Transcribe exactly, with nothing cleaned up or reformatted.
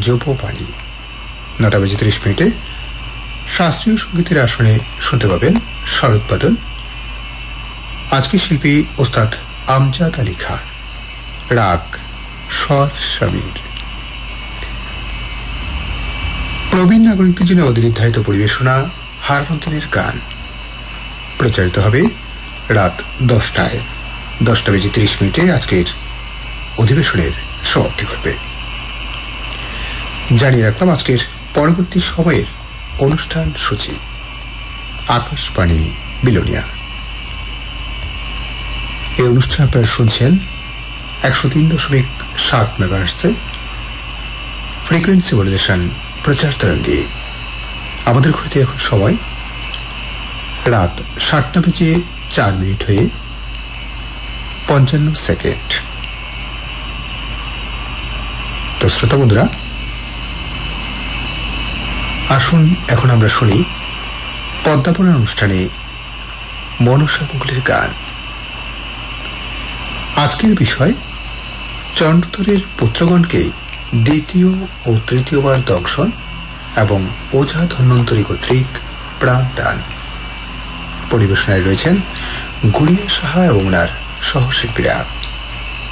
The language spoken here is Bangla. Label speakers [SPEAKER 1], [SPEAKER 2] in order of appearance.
[SPEAKER 1] যৌবপাণি। নটা বেজে ত্রিশ মিনিটে শাস্ত্রীয় সঙ্গীতের আসনে শুনতে পাবেন শরৎবাদন। আজকে শিল্পী ওস্তাদ আমজাদ আলী খান। রাগ স্বর সমীর। প্রবীণ নাগরিকদের জন্য অতি নির্ধারিত পরিবেশনা হারমন্দিরের গান প্রচারিত হবে রাত দশটায়। দশটা বেজে ত্রিশ মিনিটে আজকের অধিবেশনের সমাপ্তি ঘটবে। জানিয়ে রাখলাম আজকের পরবর্তী সময়ের অনুষ্ঠান সূচি। আকাশবাণী বিলোনিয়া। এই অনুষ্ঠান আপনারা শুনছেন একশো তিন দশমিক সাত মেগাহার্টজে ফ্রিকোয়েন্সি মডুলেশন প্রচার তরঙ্গে। আমাদের ঘুরতে এখন সময় রাত সাতটা বেজে চার মিনিট হয়ে পঞ্চান্ন সেকেন্ড। তো শ্রোতা বন্ধুরা, আসুন এখন আমরা শুনি পদ্মাপনার অনুষ্ঠানে মনসা মুগলের গান। আজকের বিষয় চন্দ্রধরের পুত্রগণকে দ্বিতীয় ও তৃতীয়বার দংশন এবং ওঝা ধন্বন্তরী কর্তৃক প্রাণদান। পরিবেশনায় রয়েছেন গুড়িয়া সাহা এবং ওনার সহশিল্পীরা।